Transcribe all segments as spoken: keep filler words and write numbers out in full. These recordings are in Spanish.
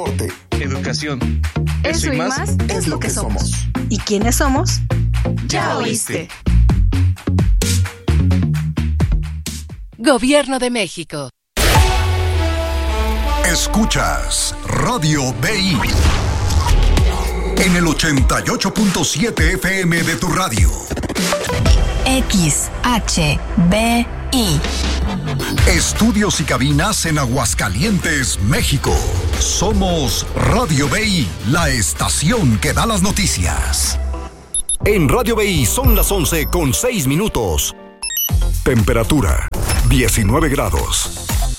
Educación. Eso, Eso y más, más es lo que somos. ¿Y quiénes somos? Ya oíste. Gobierno de México. Escuchas Radio B I en el ochenta y ocho punto siete F M de tu radio. X H B I. Estudios y cabinas en Aguascalientes, México. Somos Radio B I, la estación que da las noticias. En Radio B I son las once con seis minutos. Temperatura diecinueve grados.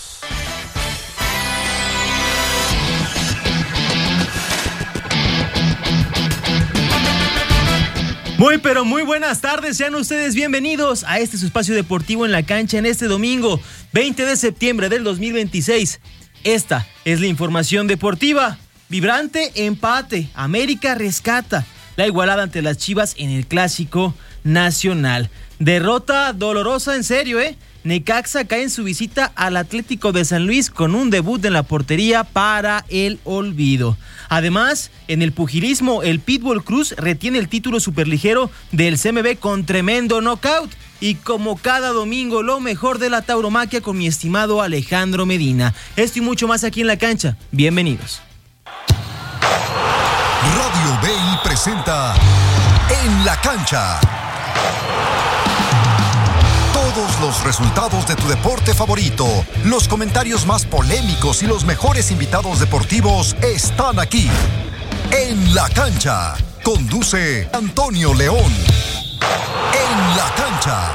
Muy pero muy buenas tardes, sean ustedes bienvenidos a este su espacio deportivo en la cancha en este domingo veinte de septiembre del dos mil veintiséis. Esta es la información deportiva. Vibrante empate, América rescata la igualada ante las Chivas en el Clásico Nacional. Derrota dolorosa en serio, ¿eh? Necaxa cae en su visita al Atlético de San Luis con un debut en la portería para el olvido. Además, en el pugilismo, el Pitbull Cruz retiene el título superligero del C M B con tremendo knockout. Y como cada domingo, lo mejor de la tauromaquia con mi estimado Alejandro Medina. Esto y mucho más aquí en la cancha. Bienvenidos. Radio B I presenta En la Cancha. Todos los resultados de tu deporte favorito, los comentarios más polémicos y los mejores invitados deportivos están aquí. En la Cancha. Conduce Antonio León. En la Cancha.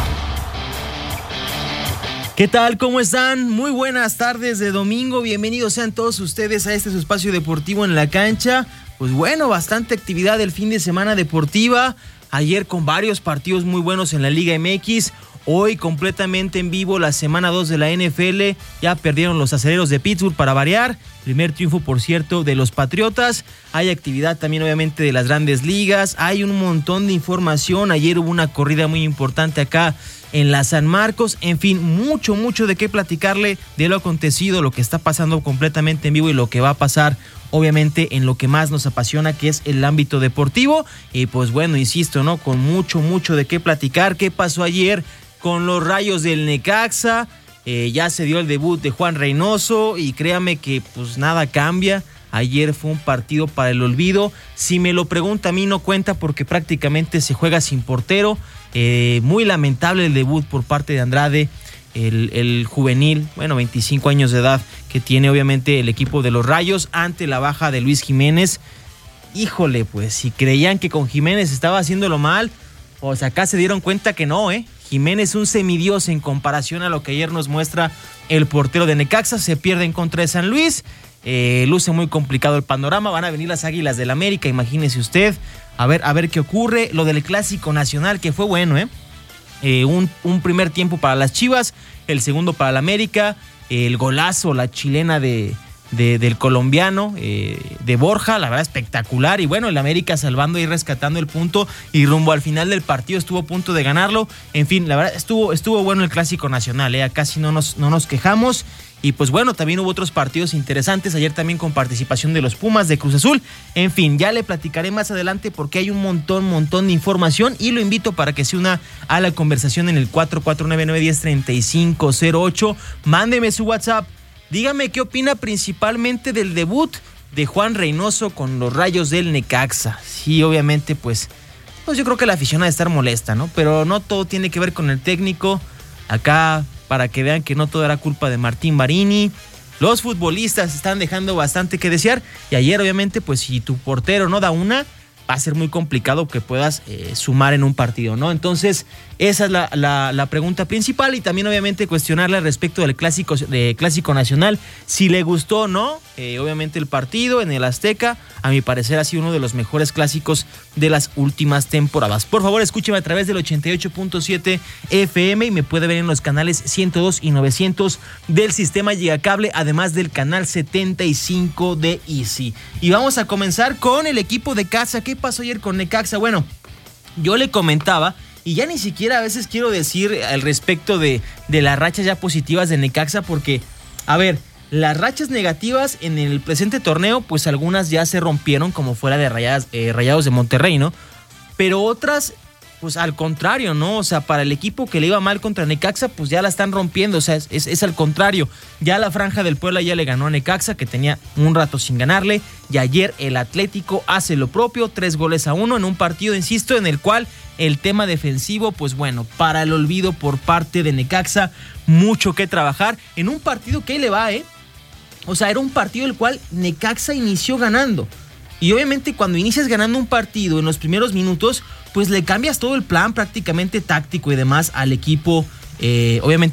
¿Qué tal? ¿Cómo están? Muy buenas tardes de domingo. Bienvenidos sean todos ustedes a este su espacio deportivo en la cancha. Pues bueno, bastante actividad el fin de semana deportiva. Ayer con varios partidos muy buenos en la Liga M X. Hoy completamente en vivo la semana dos de la N F L. Ya perdieron los Acereros de Pittsburgh para variar. Primer triunfo, por cierto, de los Patriotas. Hay actividad también obviamente de las grandes ligas. Hay un montón de información. Ayer hubo una corrida muy importante acá en la San Marcos. En fin, mucho, mucho de qué platicarle de lo acontecido, lo que está pasando completamente en vivo y lo que va a pasar obviamente en lo que más nos apasiona, que es el ámbito deportivo. Y pues bueno, insisto, ¿no? Con mucho, mucho de qué platicar. ¿Qué pasó ayer con los Rayos del Necaxa? Eh, ya se dio el debut de Juan Reynoso y créame que pues nada cambia. Ayer fue un partido para el olvido. Si me lo pregunta a mí no cuenta porque prácticamente se juega sin portero. Eh, muy lamentable el debut por parte de Andrade, el, el juvenil, bueno, veinticinco años de edad que tiene obviamente el equipo de los Rayos ante la baja de Luis Jiménez. Híjole, pues si creían que con Jiménez estaba haciéndolo mal, pues acá se dieron cuenta que no, ¿eh? Jiménez un semidios en comparación a lo que ayer nos muestra el portero de Necaxa. Se pierde en contra de San Luis. Eh, luce muy complicado el panorama. Van a venir las Águilas del América, imagínese usted. A ver, a ver qué ocurre. Lo del Clásico Nacional, que fue bueno, ¿eh? eh un, un primer tiempo para las Chivas, el segundo para el América. El golazo, la chilena de, de, del colombiano, eh, de Borja, la verdad espectacular. Y bueno, el América salvando y rescatando el punto. Y rumbo al final del partido estuvo a punto de ganarlo. En fin, la verdad estuvo, estuvo bueno el Clásico Nacional, ¿eh? Casi no nos, no nos quejamos. Y pues bueno, también hubo otros partidos interesantes, ayer también con participación de los Pumas de Cruz Azul. En fin, ya le platicaré más adelante porque hay un montón, montón de información y lo invito para que se una a la conversación en el cuatro cuatro nueve nueve uno cero tres cinco cero ocho. Mándeme su WhatsApp, dígame qué opina principalmente del debut de Juan Reynoso con los Rayos del Necaxa. Sí, obviamente, pues, pues yo creo que la afición ha de estar molesta, ¿no? Pero no todo tiene que ver con el técnico. Acá, para que vean que no todo era culpa de Martín Barini. Los futbolistas están dejando bastante que desear. Y ayer, obviamente, pues si tu portero no da una, va a ser muy complicado que puedas eh, sumar en un partido, ¿no? Entonces, esa es la, la, la pregunta principal. Y también, obviamente, cuestionarle respecto del clásico, de clásico nacional. Si le gustó o no, eh, obviamente, el partido en el Azteca. A mi parecer, ha sido uno de los mejores clásicos de las últimas temporadas. Por favor, escúcheme a través del ochenta y ocho punto siete F M y me puede ver en los canales ciento dos y novecientos del sistema Llegacable, además del canal setenta y cinco de Easy. Y vamos a comenzar con el equipo de casa. ¿Qué pasó ayer con Necaxa? Bueno, yo le comentaba, y ya ni siquiera a veces quiero decir al respecto de, de las rachas ya positivas de Necaxa, porque, a ver, Las rachas negativas en el presente torneo, pues algunas ya se rompieron, como fuera de Rayadas, eh, Rayados de Monterrey, ¿no? Pero otras, pues al contrario, ¿no? O sea, para el equipo que le iba mal contra Necaxa, pues ya la están rompiendo, o sea, es, es, es al contrario. Ya la Franja del Puebla ya le ganó a Necaxa, que tenía un rato sin ganarle, y ayer el Atlético hace lo propio, tres goles a uno en un partido, insisto, en el cual el tema defensivo, pues bueno, para el olvido por parte de Necaxa, mucho que trabajar, en un partido que ahí le va, ¿eh? O sea, era un partido el cual Necaxa inició ganando. Y obviamente cuando inicias ganando un partido en los primeros minutos, pues le cambias todo el plan prácticamente táctico y demás al equipo, eh, obviamente